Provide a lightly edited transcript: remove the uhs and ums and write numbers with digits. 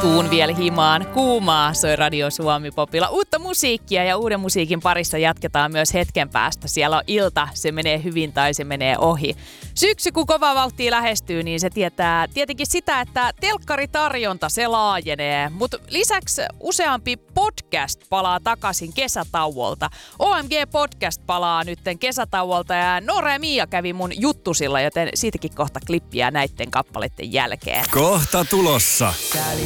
Tuun vielä himaan kuumaa, soi Radio Suomi Popilla. Uutta musiikkia ja uuden musiikin parissa jatketaan myös hetken päästä. Siellä on ilta, se menee hyvin tai se menee ohi. Syksy kun kova vauhtia lähestyy, niin se tietää tietenkin sitä, että telkkaritarjonta se laajenee. Mutta lisäksi useampi podcast palaa takaisin kesätauolta. OMG Podcast palaa nytten kesätauolta ja Noora ja Mia kävi mun juttusilla, joten siitäkin kohta klippiä näitten kappaleiden jälkeen. Kohta tulossa.